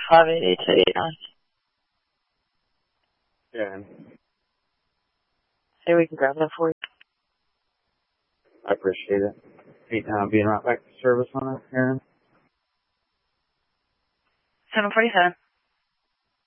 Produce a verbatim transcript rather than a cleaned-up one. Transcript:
five eight eight two eight nine. Yeah. Hey, we can grab that for you. I appreciate it. Hey, uh, being right back to service on it, Aaron. seven forty-seven.